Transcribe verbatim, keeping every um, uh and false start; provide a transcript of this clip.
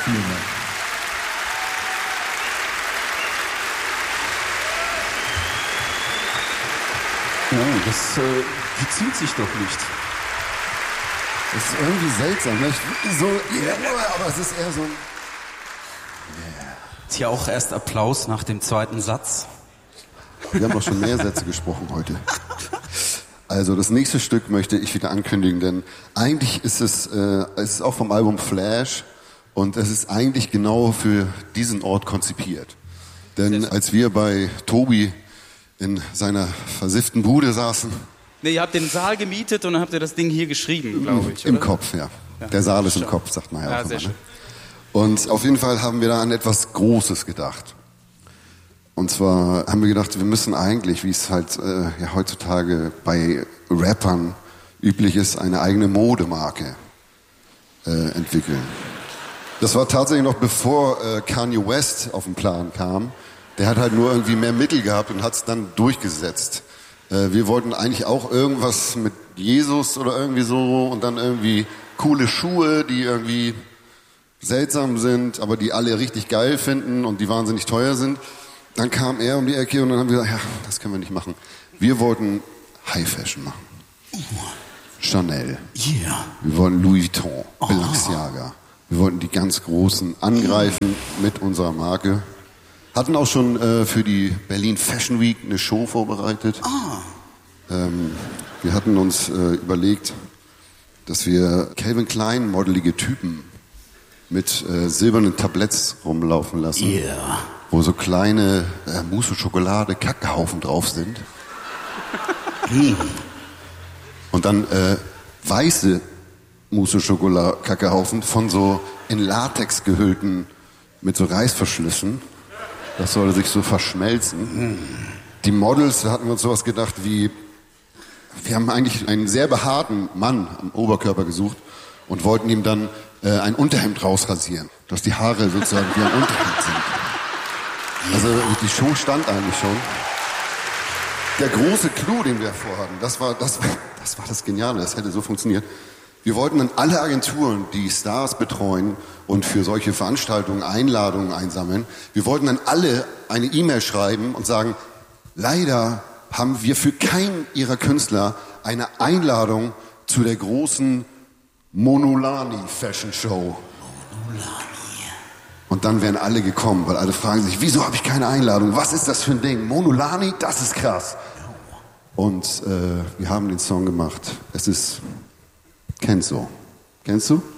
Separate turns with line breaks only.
Vielen Dank.
Oh, das äh, bezieht sich doch nicht.
Das ist irgendwie seltsam, ne? So, yeah, aber es ist eher so ein...
Yeah. Ist ja auch erst Applaus nach dem zweiten Satz.
Wir haben auch schon mehr Sätze gesprochen heute. Also das nächste Stück möchte ich wieder ankündigen, denn eigentlich ist es, äh, es ist auch vom Album Flash und es ist eigentlich genau für diesen Ort konzipiert. Denn als wir bei Tobi in seiner versifften Bude saßen...
Nee, ihr habt den Saal gemietet und dann habt ihr das Ding hier geschrieben, glaube ich, oder?
Im Kopf, ja. ja. Der Saal ist im Kopf, sagt man ja,
ja
auch immer.
sehr schön.
Ne? Und auf jeden Fall haben wir da an etwas Großes gedacht. Und zwar haben wir gedacht, wir müssen eigentlich, wie es halt äh, ja, heutzutage bei Rappern üblich ist, eine eigene Modemarke äh, entwickeln. Das war tatsächlich noch bevor äh, Kanye West auf den Plan kam. Der hat halt nur irgendwie mehr Mittel gehabt und hat es dann durchgesetzt. Äh, wir wollten eigentlich auch irgendwas mit Jesus oder irgendwie so und dann irgendwie coole Schuhe, die irgendwie seltsam sind, aber die alle richtig geil finden und die wahnsinnig teuer sind. Dann kam er um die Ecke und dann haben wir gesagt, ja, das können wir nicht machen. Wir wollten High Fashion machen. Chanel.
Yeah.
Wir wollten Louis Vuitton, Balenciaga. Wir wollten die ganz Großen angreifen mit unserer Marke. Hatten auch schon äh, für die Berlin Fashion Week eine Show vorbereitet.
Ah.
Ähm, wir hatten uns äh, überlegt, dass wir Calvin Klein modelige Typen mit äh, silbernen Tabletts rumlaufen lassen,
yeah.
wo so kleine äh, Mousse Schokolade Kackehaufen drauf sind. Und dann äh, weiße Mousse Schokolade Kackehaufen von so in Latex gehüllten mit so Reißverschlüssen. Das sollte sich so verschmelzen. Mm. Die Models, da hatten wir uns sowas gedacht wie, wir haben eigentlich einen sehr behaarten Mann am Oberkörper gesucht und wollten ihm dann äh, ein Unterhemd rausrasieren, dass die Haare sozusagen wie ein Unterhemd sind. Also die Show stand eigentlich schon. Der große Clou, den wir vorhatten, das war das, das war das Geniale, das hätte so funktioniert. Wir wollten an alle Agenturen, die Stars betreuen und für solche Veranstaltungen Einladungen einsammeln, wir wollten an alle eine E-Mail schreiben und sagen, leider haben wir für keinen ihrer Künstler eine Einladung zu der großen Monolani Fashion Show. Monolani. Und dann wären alle gekommen, weil alle fragen sich, wieso habe ich keine Einladung? Was ist das für ein Ding? Monolani, das ist krass. Und äh, wir haben den Song gemacht. Es ist Kenzo. Kennst du?